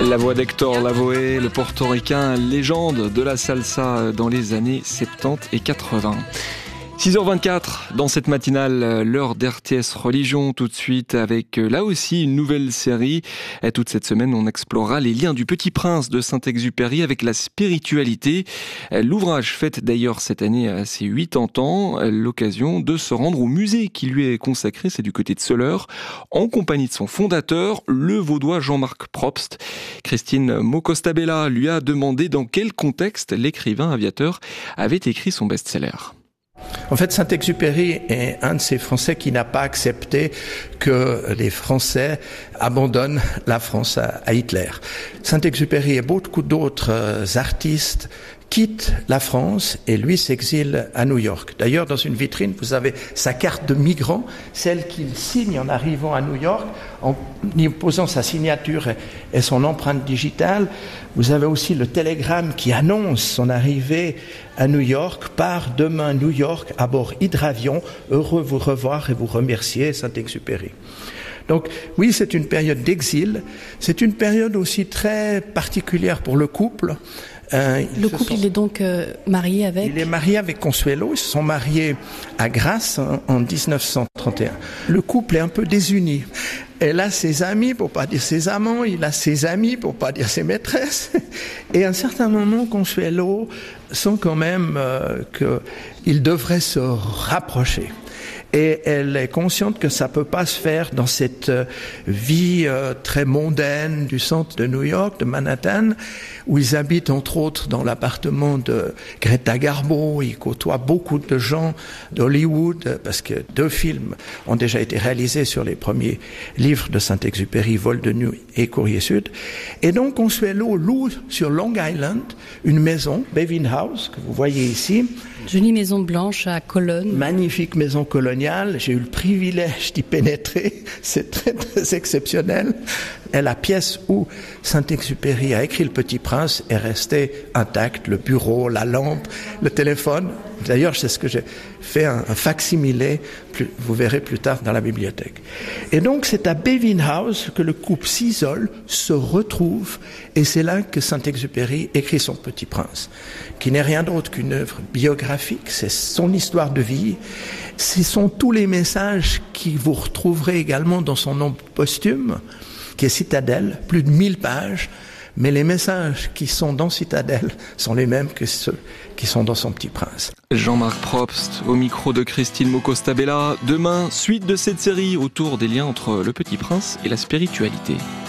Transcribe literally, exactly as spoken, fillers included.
La voix d'Hector Lavoe, le portoricain légende de la salsa dans les années soixante-dix et quatre-vingts. six heures vingt-quatre, dans cette matinale, l'heure d'R T S Religion, tout de suite avec là aussi une nouvelle série. Et toute cette semaine, on explorera les liens du Petit Prince de Saint-Exupéry avec la spiritualité. L'ouvrage fête d'ailleurs cette année ses quatre-vingts ans, l'occasion de se rendre au musée qui lui est consacré, c'est du côté de Soleure, en compagnie de son fondateur, le vaudois Jean-Marc Probst. Christine Mocostabella lui a demandé dans quel contexte l'écrivain aviateur avait écrit son best-seller. En fait, Saint-Exupéry est un de ces Français qui n'a pas accepté que les Français abandonnent la France à Hitler. Saint-Exupéry et beaucoup d'autres artistes quittent la France et lui s'exile à New York. D'ailleurs, dans une vitrine, vous avez sa carte de migrant, celle qu'il signe en arrivant à New York, en y posant sa signature et son empreinte digitale. Vous avez aussi le télégramme qui annonce son arrivée à New York. Part demain New York à bord hydravion. Heureux vous revoir et vous remercier, Saint-Exupéry. Donc oui, c'est une période d'exil. C'est une période aussi très particulière pour le couple. Euh, le couple, sont... il est donc euh, marié avec... Il est marié avec Consuelo. Ils se sont mariés à Grasse en, en dix-neuf cent trente et un. Le couple est un peu désuni. Elle a ses amis, pour pas dire ses amants. Il a ses amis, pour pas dire ses maîtresses. Et à un certain moment, Consuelo sent quand même euh, qu'il devrait se rapprocher. Et elle est consciente que ça peut pas se faire dans cette vie euh, très mondaine du centre de New York, de Manhattan, où ils habitent entre autres dans l'appartement de Greta Garbo. Ils côtoient beaucoup de gens d'Hollywood, parce que deux films ont déjà été réalisés sur les premiers livres de Saint-Exupéry, Vol de nuit et Courrier Sud. Et donc Consuelo loue sur Long Island une maison, Bevin House, que vous voyez ici. Jolie maison blanche à Cologne. Magnifique maison coloniale. J'ai eu le privilège d'y pénétrer. C'est très, très exceptionnel. Et la pièce où Saint-Exupéry a écrit Le Petit Prince est restée intacte. Le bureau, la lampe, le téléphone. D'ailleurs, c'est ce que j'ai fait, un, un fac-similé, plus, vous verrez plus tard dans la bibliothèque. Et donc, c'est à Bevin House que le couple s'isole, se retrouve, et c'est là que Saint-Exupéry écrit son Petit Prince, qui n'est rien d'autre qu'une œuvre biographique, c'est son histoire de vie, ce sont tous les messages que vous retrouverez également dans son nom posthume, qui est Citadelle, plus de mille pages, mais les messages qui sont dans Citadelle sont les mêmes que ceux qui sont dans son Petit Prince. Jean-Marc Probst, au micro de Christine Mocostabella. Demain, suite de cette série autour des liens entre le Petit Prince et la spiritualité.